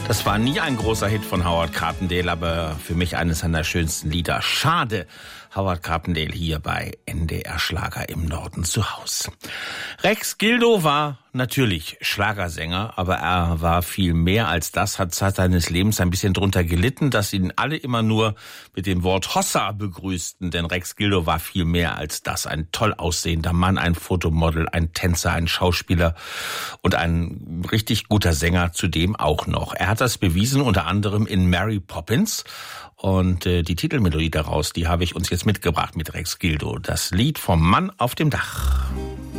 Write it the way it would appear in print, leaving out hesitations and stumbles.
Das war nie ein großer Hit von Howard Carpendale, aber für mich eines seiner schönsten Lieder. Schade, Howard Carpendale hier bei NDR Schlager im Norden zu Haus. Rex Gildo war natürlich Schlagersänger, aber er war viel mehr als das, hat Zeit seines Lebens ein bisschen drunter gelitten, dass ihn alle immer nur mit dem Wort Hossa begrüßten, denn Rex Gildo war viel mehr als das. Ein toll aussehender Mann, ein Fotomodel, ein Tänzer, ein Schauspieler und ein richtig guter Sänger zudem auch noch. Er hat das bewiesen, unter anderem in Mary Poppins. Und die Titelmelodie daraus, die habe ich uns jetzt mitgebracht mit Rex Gildo. Das Lied vom Mann auf dem Dach.